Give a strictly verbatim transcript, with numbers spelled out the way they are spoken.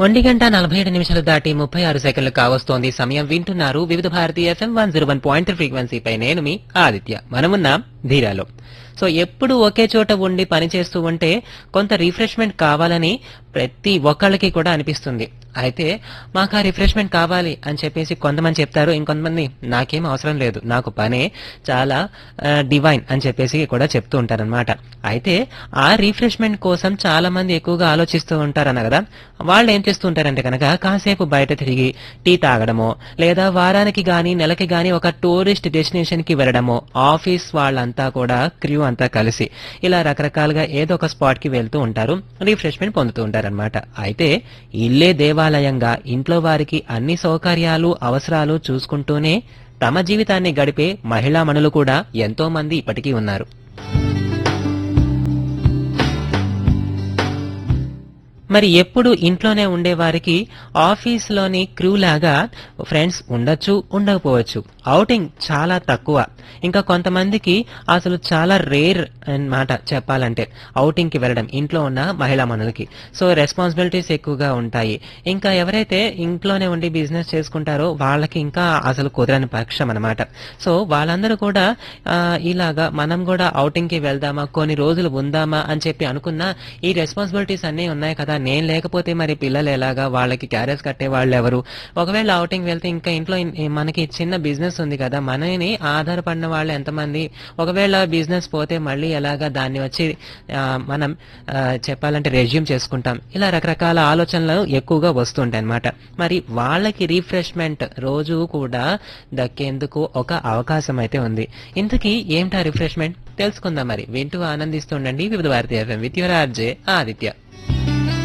ఒంటి గంట నలభై ఏడు నిమిషాలు దాటి ముప్పై ఆరు సెకండ్లు కావస్తోంది సమయం. వింటున్నారు వివిధ Bharati FM one zero one point ఫ్రీక్వెన్సీపై. నేను మీ ఆదిత్య. మనమున్నాం ధీరాలో. సో ఎప్పుడు ఒకే చోట ఉండి పనిచేస్తూ ఉంటే కొంత రిఫ్రెష్మెంట్ కావాలని ప్రతి ఒక్కళ్ళకి కూడా అనిపిస్తుంది. అయితే మాకు ఆ రిఫ్రెష్మెంట్ కావాలి అని చెప్పేసి కొంతమంది చెప్తారు, ఇంకొంతమంది నాకేం అవసరం లేదు, నాకు పనే చాలా డివైన్ అని చెప్పేసి కూడా చెప్తూ ఉంటారనమాట. అయితే ఆ రిఫ్రెష్మెంట్ కోసం చాలా మంది ఎక్కువగా ఆలోచిస్తూ ఉంటారన్న కదా. వాళ్ళు ఏం చేస్తూ ఉంటారంటే కనుక కాసేపు బయట తిరిగి టీ తాగడమో, లేదా వారానికి గానీ నెలకి గానీ ఒక టూరిస్ట్ డెస్టినేషన్ కి వెళ్ళడమో, ఆఫీస్ వాళ్ళంతా కూడా క్రూ అంతా కలిసి ఇలా రకరకాలుగా ఏదో ఒక స్పాట్ కి వెళ్తూ ఉంటారు, రిఫ్రెష్మెంట్ పొందుతూ ఉంటారనమాట. అయితే ఇల్లే దేవాలయంగా ఇంట్లో వారికి అన్ని సౌకర్యాలు అవసరాలు చూసుకుంటూనే తమ జీవితాన్ని గడిపే మహిళామణులు కూడా ఎంతో మంది ఇప్పటికీ ఉన్నారు. మరి ఎప్పుడు ఇంట్లోనే ఉండే వారికి ఆఫీస్లోని క్రూ లాగా ఫ్రెండ్స్ ఉండొచ్చు, ఉండకపోవచ్చు. ఔటింగ్ చాలా తక్కువ. ఇంకా కొంతమందికి అసలు చాలా రేర్ అన్నమాట చెప్పాలంటే ఔటింగ్ కి వెళ్ళడం ఇంట్లో ఉన్న మహిళా మనులకి. సో రెస్పాన్సిబిలిటీస్ ఎక్కువగా ఉంటాయి. ఇంకా ఎవరైతే ఇంట్లోనే ఉండి బిజినెస్ చేసుకుంటారో వాళ్ళకి ఇంకా అసలు కుదరని పక్షం అనమాట. సో వాళ్ళందరూ కూడా ఇలాగా మనం కూడా ఔటింగ్ కి వెళ్దామా, కొన్ని రోజులు ఉందామా అని చెప్పి అనుకున్నా ఈ రెస్పాన్సిబిలిటీస్ అన్నీ ఉన్నాయి కదా, నేను లేకపోతే మరి పిల్లలు ఎలాగా, వాళ్ళకి క్యారియర్స్ కట్టే వాళ్ళు ఎవరు, ఒకవేళ ఔటింగ్ వెళ్తే ఇంకా ఇంట్లో మనకి చిన్న బిజినెస్ ఉంది కదా, మనని ఆధారపడిన వాళ్ళు ఎంతమంది, ఒకవేళ బిజినెస్ పోతే మళ్ళీ ఎలాగా దాన్ని వచ్చి మనం చెప్పాలంటే రెజ్యూమ్ చేసుకుంటాం. ఇలా రకరకాల ఆలోచనలు ఎక్కువగా వస్తుంటాయి అనమాట. మరి వాళ్ళకి రిఫ్రెష్మెంట్ రోజు కూడా దక్కేందుకు ఒక అవకాశం అయితే ఉంది. ఇంతకీ ఏమిటా రిఫ్రెష్మెంట్ తెలుసుకుందాం. మరి వింటూ ఆనందిస్తూ ఉండండి వివిధ Bharati FM with your RJ Aditya.